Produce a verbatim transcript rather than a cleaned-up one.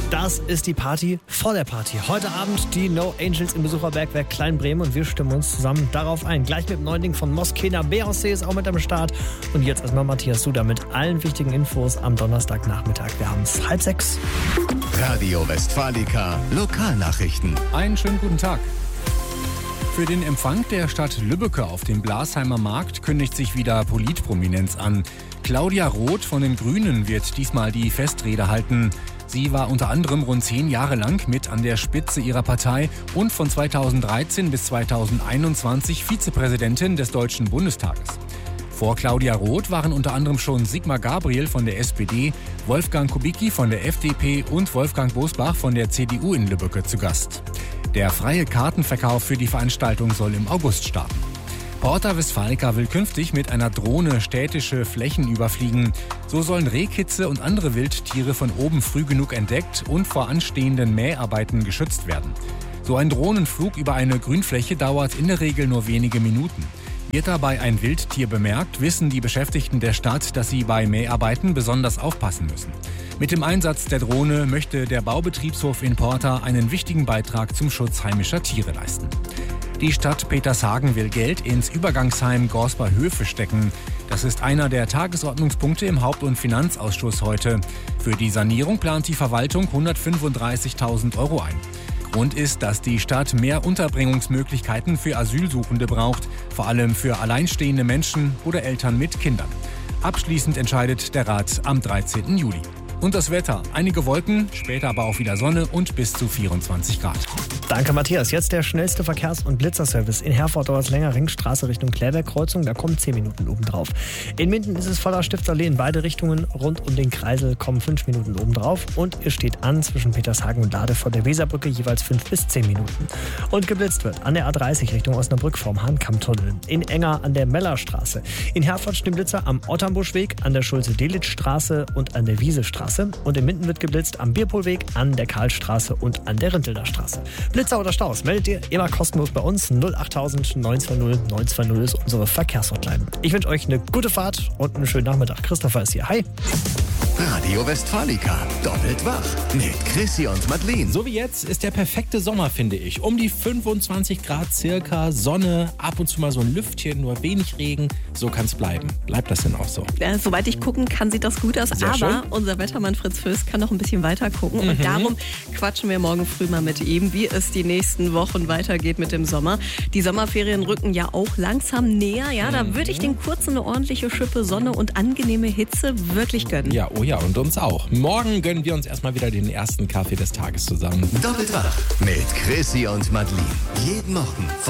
Das ist die Party vor der Party. Heute Abend die No Angels im Besucherbergwerk Kleinbremen und wir stimmen uns zusammen darauf ein. Gleich mit dem neuen Ding von Moskena. Beyoncé ist auch mit am Start. Und jetzt erstmal Matthias Suda mit allen wichtigen Infos am Donnerstagnachmittag. Wir haben es halb sechs. Radio Westfalica Lokalnachrichten. Einen schönen guten Tag. Für den Empfang der Stadt Lübbecke auf dem Blasheimer Markt kündigt sich wieder Politprominenz an. Claudia Roth von den Grünen wird diesmal die Festrede halten. Sie war unter anderem rund zehn Jahre lang mit an der Spitze ihrer Partei und von zweitausenddreizehn bis zweitausendeinundzwanzig Vizepräsidentin des Deutschen Bundestages. Vor Claudia Roth waren unter anderem schon Sigmar Gabriel von der S P D, Wolfgang Kubicki von der F D P und Wolfgang Bosbach von der C D U in Lübbecke zu Gast. Der freie Kartenverkauf für die Veranstaltung soll im August starten. Porta Westfalica will künftig mit einer Drohne städtische Flächen überfliegen. So sollen Rehkitze und andere Wildtiere von oben früh genug entdeckt und vor anstehenden Mäharbeiten geschützt werden. So ein Drohnenflug über eine Grünfläche dauert in der Regel nur wenige Minuten. Wird dabei ein Wildtier bemerkt, wissen die Beschäftigten der Stadt, dass sie bei Mäharbeiten besonders aufpassen müssen. Mit dem Einsatz der Drohne möchte der Baubetriebshof in Porta einen wichtigen Beitrag zum Schutz heimischer Tiere leisten. Die Stadt Petershagen will Geld ins Übergangsheim Gorsper-Höfe stecken. Das ist einer der Tagesordnungspunkte im Haupt- und Finanzausschuss heute. Für die Sanierung plant die Verwaltung hundertfünfunddreißigtausend Euro ein. Grund ist, dass die Stadt mehr Unterbringungsmöglichkeiten für Asylsuchende braucht, vor allem für alleinstehende Menschen oder Eltern mit Kindern. Abschließend entscheidet der Rat am dreizehnten Juli. Und das Wetter. Einige Wolken, später aber auch wieder Sonne und bis zu vierundzwanzig Grad. Danke, Matthias. Jetzt der schnellste Verkehrs- und Blitzerservice. In Herford dauert es länger, Ringstraße Richtung Klärberg-Kreuzung. Da kommen zehn Minuten obendrauf. In Minden ist es voller Stifterlee in beide Richtungen. Rund um den Kreisel kommen fünf Minuten obendrauf. Und es steht an zwischen Petershagen und Lade vor der Weserbrücke jeweils fünf bis zehn Minuten. Und geblitzt wird an der A dreißig Richtung Osnabrück vom Hahnkammtunnel. In Enger an der Mellerstraße. In Herford stehen Blitzer am Otternbuschweg, an der Schulze-Delitzsch-Straße und an der Wiesestraße. Und in Minden wird geblitzt am Bierpohlweg, an der Karlstraße und an der Rintelder Straße. Blitzer oder Staus meldet ihr immer kostenlos bei uns. null achttausend neun zwei null neun zwei null ist unsere Verkehrshotline. Ich wünsche euch eine gute Fahrt und einen schönen Nachmittag. Christopher ist hier. Hi. Radio Westfalica doppelt wach mit Chrissy und Madeleine. So wie jetzt ist der perfekte Sommer, finde ich. Um die fünfundzwanzig Grad circa, Sonne, ab und zu mal so ein Lüftchen, nur wenig Regen. So kann es bleiben. Bleibt das denn auch so? Ja, soweit ich gucken kann, sieht das gut aus. Sehr aber schön. Unser Wettermann Fritz Föß kann noch ein bisschen weiter gucken. Mhm. Und darum quatschen wir morgen früh mal mit ihm, wie es die nächsten Wochen weitergeht mit dem Sommer. Die Sommerferien rücken ja auch langsam näher. Ja, da würde ich den kurzen eine ordentliche Schippe Sonne und angenehme Hitze wirklich gönnen. Ja, oh ja, und uns auch. Morgen gönnen wir uns erstmal wieder den ersten Kaffee des Tages zusammen. Doppelt wach mit Chrissy und Madeleine. Jeden Morgen